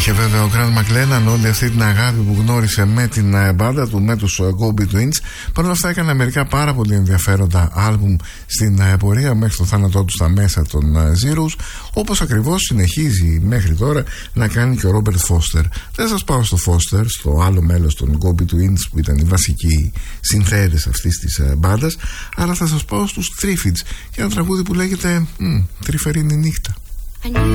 Είχε βέβαια ο Grant McLennan όλη αυτή την αγάπη που γνώρισε με την μπάντα του, με τους Gobi Twins. Παρ' όλα αυτά έκανε μερικά πάρα πολύ ενδιαφέροντα άλμπουμ στην πορεία μέχρι το θάνατό του στα μέσα των Zeros, όπως ακριβώς συνεχίζει μέχρι τώρα να κάνει και ο Robert Foster. Δεν σας πάω στο Foster, στο άλλο μέλος των Gobi Twins που ήταν οι βασικοί συνθέτες αυτής της μπάντας, αλλά θα σας πάω στους Triffids και ένα τραγούδι που λέγεται «Τρυφερή είναι η νύχτα».